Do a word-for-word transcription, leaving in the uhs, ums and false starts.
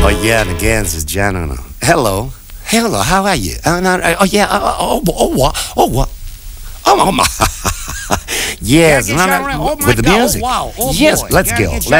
Oh, yeah, and again, this is John. Hello. Hello, how are you? Uh, no, uh, oh, yeah. Uh, oh, oh, oh, what? Oh, what? Oh, oh my. Yes, Gotta get no, shot no, around. Oh, my with the God. Oh, music. wow. Oh, yes, boy. let's Gotta go. get shot